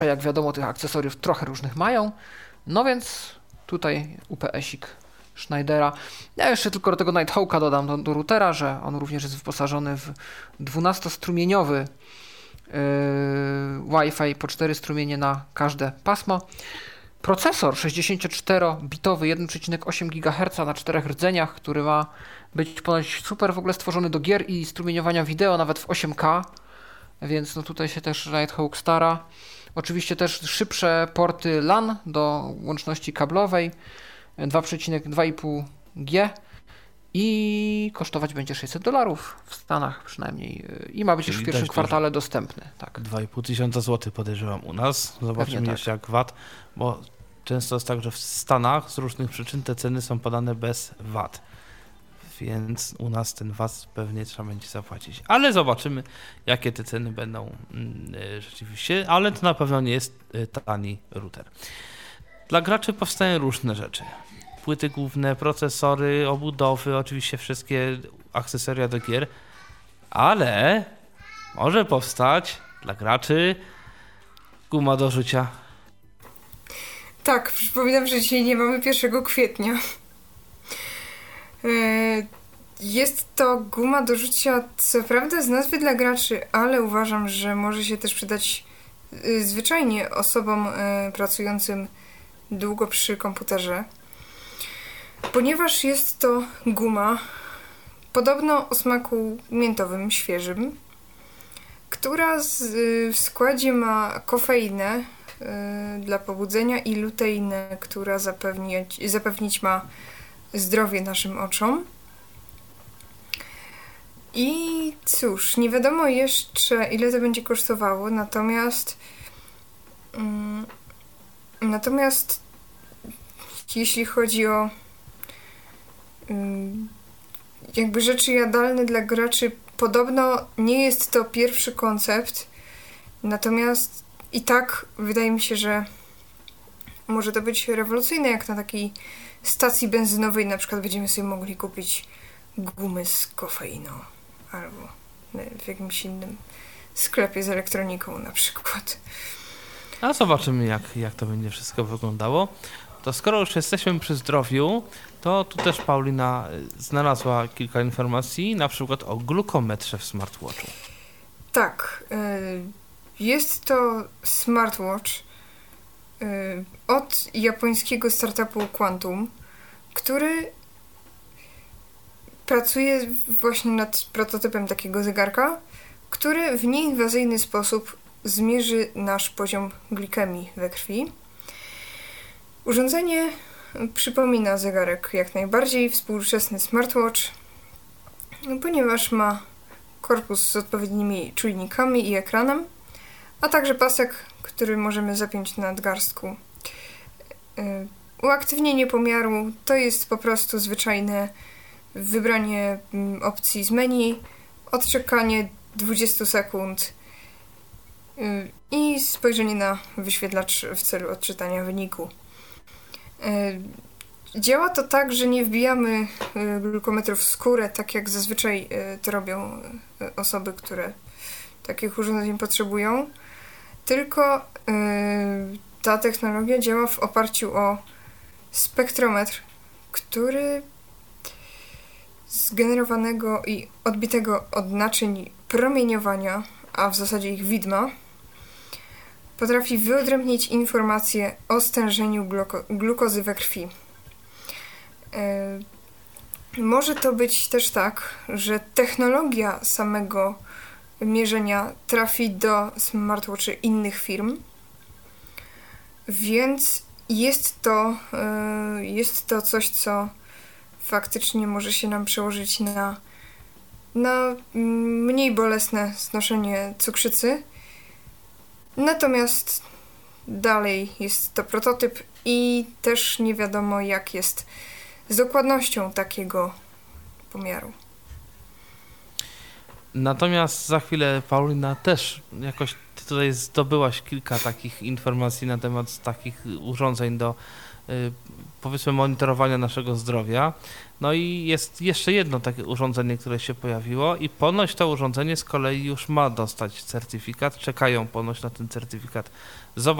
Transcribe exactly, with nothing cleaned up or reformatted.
jak wiadomo, tych akcesoriów trochę różnych mają, no więc tutaj U P S-ik Schneidera. Ja jeszcze tylko do tego Nighthawka dodam do, do routera, że on również jest wyposażony w dwunastostrumieniowy yy, Wi-Fi po cztery strumienie na każde pasmo. Procesor sześćdziesięcioczterobitowy jeden przecinek osiem gigaherca na czterech rdzeniach, który ma być ponoć super w ogóle stworzony do gier i strumieniowania wideo nawet w osiem K, więc no tutaj się też Nighthawk stara. Oczywiście też szybsze porty LAN do łączności kablowej dwa przecinek dwa i pół G i kosztować będzie sześćset dolarów w Stanach przynajmniej i ma być Czyli już w pierwszym kwartale dużo. dostępny. Tak. dwa i pół tysiąca złotych podejrzewam u nas. Zobaczymy tak. jeszcze jak V A T, bo często jest tak, że w Stanach z różnych przyczyn te ceny są podane bez V A T. Więc u nas ten V A T pewnie trzeba będzie zapłacić. Ale zobaczymy, jakie te ceny będą yy, rzeczywiście, ale to na pewno nie jest yy, tani router. Dla graczy powstają różne rzeczy. Płyty główne, procesory, obudowy, oczywiście wszystkie akcesoria do gier, ale może powstać dla graczy guma do rzucia. Tak, przypominam, że dzisiaj nie mamy pierwszego kwietnia. Jest to guma do rzucia, co prawda z nazwy dla graczy, ale uważam, że może się też przydać zwyczajnie osobom pracującym długo przy komputerze, ponieważ jest to guma podobno o smaku miętowym, świeżym, która z, w składzie ma kofeinę y, dla pobudzenia i luteinę, która zapewnić, zapewnić ma zdrowie naszym oczom. I cóż, nie wiadomo jeszcze, ile to będzie kosztowało, natomiast mm, natomiast jeśli chodzi o mm, jakby rzeczy jadalne dla graczy, podobno nie jest to pierwszy koncept, natomiast i tak wydaje mi się, że może to być rewolucyjne, jak na takiej stacji benzynowej na przykład będziemy sobie mogli kupić gumy z kofeiną albo w jakimś innym sklepie z elektroniką na przykład. A zobaczymy, jak, jak to będzie wszystko wyglądało. To skoro już jesteśmy przy zdrowiu, to tu też Paulina znalazła kilka informacji, na przykład o glukometrze w smartwatchu. Tak, jest to smartwatch od japońskiego startupu Quantum, który pracuje właśnie nad prototypem takiego zegarka, który w nieinwazyjny sposób zmierzy nasz poziom glikemii we krwi. Urządzenie przypomina zegarek jak najbardziej, współczesny smartwatch, ponieważ ma korpus z odpowiednimi czujnikami i ekranem, a także pasek, który możemy zapiąć na nadgarstku. Uaktywnienie pomiaru to jest po prostu zwyczajne wybranie opcji z menu, odczekanie dwadzieścia sekund i spojrzenie na wyświetlacz w celu odczytania wyniku. Działa to tak, że nie wbijamy glukometru w skórę, tak jak zazwyczaj to robią osoby, które takich urządzeń potrzebują, tylko ta technologia działa w oparciu o spektrometr, który z generowanego i odbitego od naczyń promieniowania, a w zasadzie ich widma, potrafi wyodrębnić informacje o stężeniu gluko- glukozy we krwi. Yy, może to być też tak, że technologia samego mierzenia trafi do smartwatchy innych firm, więc jest to, yy, jest to coś, co faktycznie może się nam przełożyć na, na mniej bolesne znoszenie cukrzycy. Natomiast dalej jest to prototyp i też nie wiadomo, jak jest z dokładnością takiego pomiaru. Natomiast za chwilę Paulina też jakoś ty tutaj zdobyłaś kilka takich informacji na temat takich urządzeń do powiedzmy monitorowania naszego zdrowia. No i jest jeszcze jedno takie urządzenie, które się pojawiło i ponoć to urządzenie z kolei już ma dostać certyfikat, czekają ponoć na ten certyfikat. Zobacz,